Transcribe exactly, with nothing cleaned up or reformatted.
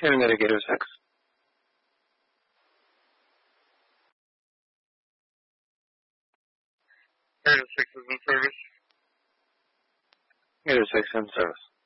Here, Navigator six. Gator six is in service. Gator six in service.